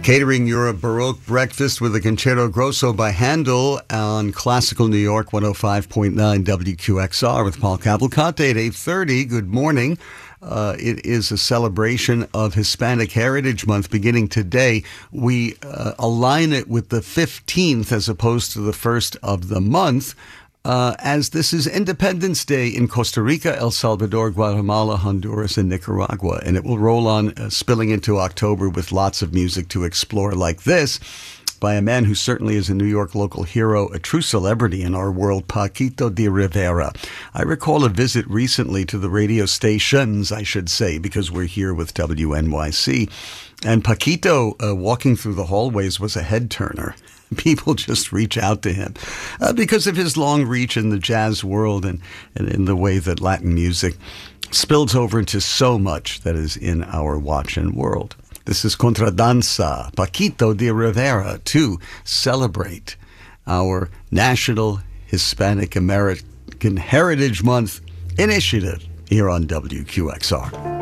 Catering your Baroque breakfast with a Concerto Grosso by Handel on Classical New York 105.9 WQXR with Paul Cavalcante at 8:30. Good morning. It is a celebration of Hispanic Heritage Month beginning today. We align it with the 15th as opposed to the first of the month. As this is Independence Day in Costa Rica, El Salvador, Guatemala, Honduras, and Nicaragua. And it will roll on, spilling into October with lots of music to explore like this by a man who certainly is a New York local hero, a true celebrity in our world, Paquito D'Rivera. I recall a visit recently to the radio stations, I should say, because we're here with WNYC. And Paquito, walking through the hallways, was a head turner. People just reach out to him because of his long reach in the jazz world and in the way that Latin music spills over into so much that is in our watch and world. This is Contradanza, Paquito D'Rivera, to celebrate our National Hispanic American Heritage Month initiative here on WQXR.